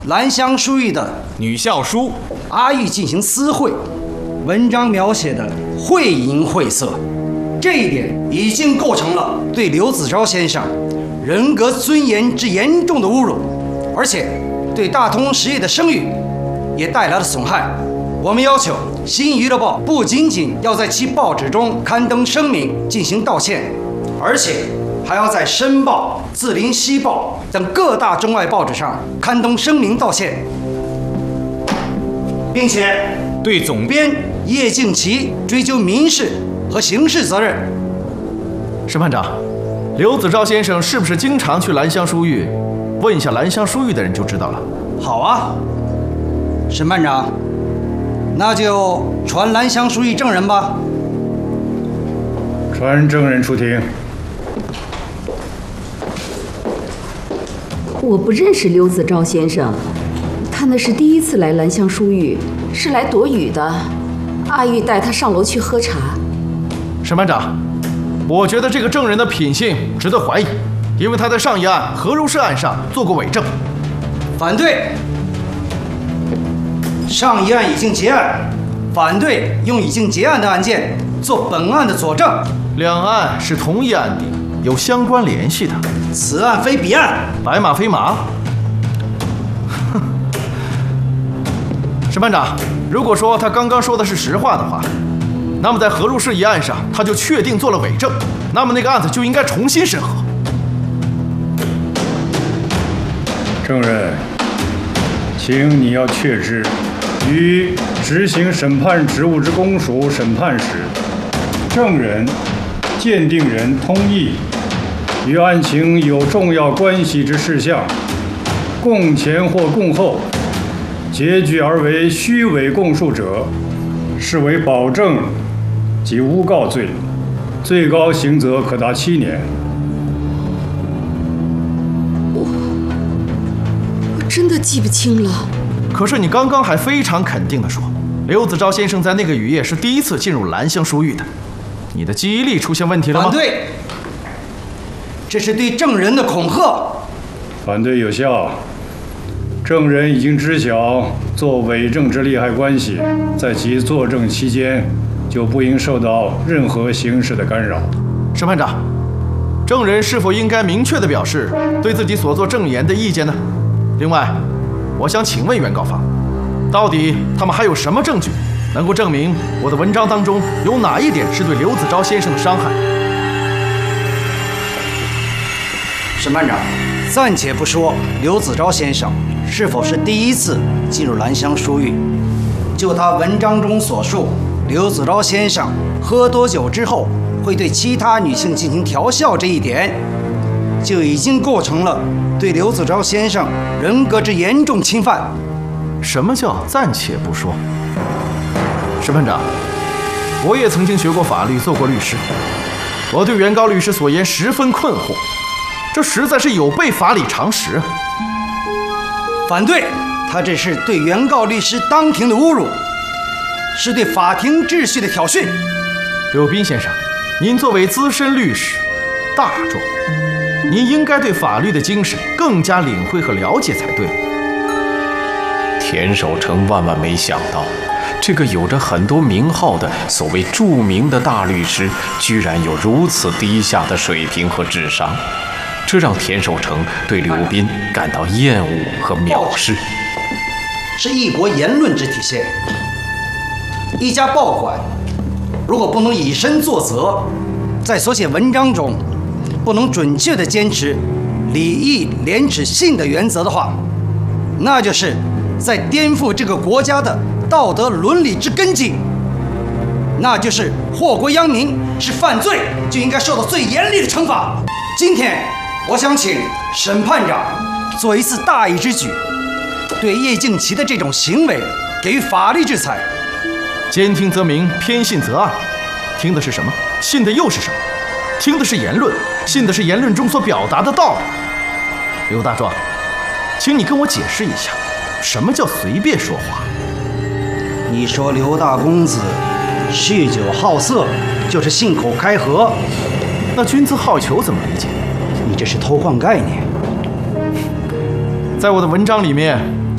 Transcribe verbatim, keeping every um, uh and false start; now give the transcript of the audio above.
兰香书玉的女校书阿玉进行私会，文章描写的绘淫晦涩，这一点已经构成了对刘子昭先生人格尊严之严重的侮辱，而且对大通实业的声誉也带来了损害。我们要求《新娱乐报》不仅仅要在其报纸中刊登声明进行道歉，而且还要在《申报》《字林西报》等各大中外报纸上刊登声明道歉，并且对总编叶敬奇追究民事和刑事责任。 审判长，刘子昭先生是不是经常去兰香书玉？问一下兰香书玉的人就知道了。 好啊，审判长，那就传兰香书玉证人吧。 传证人出庭。 我不认识刘子昭先生，他那是第一次来兰香书玉，是来躲雨的。阿玉带他上楼去喝茶。 审判长，我觉得这个证人的品性值得怀疑，因为他在上一案何如是案上做过伪证。 反对。上一案已经结案，反对用已经结案的案件做本案的佐证。 两案是同一案底，有相关联系的。 此案非彼案， 白马非马。审判长，如果说他刚刚说的是实话的话，那么在何如是一案上他就确定做了伪证，那么那个案子就应该重新审核。 证人，请你要确知，于执行审判职务之公署审判时，证人、鉴定人通议与案情有重要关系之事项，供前或供后，结据而为虚伪供述者，视为保证及诬告罪，最高刑责可达七年。 我我真的记不清了。 可是你刚刚还非常肯定地说，刘子昭先生在那个雨夜是第一次进入兰香书玉的，你的记忆力出现问题了吗？ 反对，这是对证人的恐吓。 反对有效。证人已经知晓作伪证之利害关系，在其作证期间就不应受到任何形式的干扰。 审判长，证人是否应该明确地表示对自己所作证言的意见呢？另外，我想请问原告方，到底他们还有什么证据能够证明我的文章当中有哪一点是对刘子昭先生的伤害？ 审判长，暂且不说刘子昭先生是否是第一次进入兰香书玉，就他文章中所述，刘子昭先生喝多酒之后会对其他女性进行调笑这一点，就已经构成了对刘子昭先生人格之严重侵犯。 什么叫暂且不说？审判长，我也曾经学过法律，做过律师，我对原告律师所言十分困惑，这实在是有悖法理常识。 反对，他这是对原告律师当庭的侮辱，是对法庭秩序的挑衅。 柳斌先生，您作为资深律师、大众，您应该对法律的精神更加领会和了解才对。 田守成万万没想到，这个有着很多名号的所谓著名的大律师，居然有如此低下的水平和智商，这让田守成对柳斌感到厌恶和藐视。 是一国言论之体现。一家报馆如果不能以身作则，在所写文章中不能准确地坚持礼义廉耻信的原则的话，那就是在颠覆这个国家的道德伦理之根基，那就是祸国殃民，是犯罪就应该受到最严厉的惩罚。今天我想请审判长做一次大义之举，对叶敬奇的这种行为给予法律制裁。 兼听则明，偏信则暗，听的是什么？信的又是什么？听的是言论，信的是言论中所表达的道理。刘大壮，请你跟我解释一下，什么叫随便说话？ 你说刘大公子酗酒好色，就是信口开河， 那君子好逑怎么理解？ 你这是偷换概念。 在我的文章里面，